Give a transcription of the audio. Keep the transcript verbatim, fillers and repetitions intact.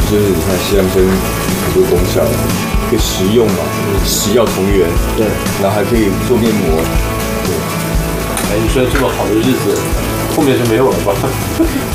就是你看西洋参很多功效，可以食用嘛，食药同源， 对， 然后还可以做面膜，对。 哎，你说这么好的日子，后面就没有了吧？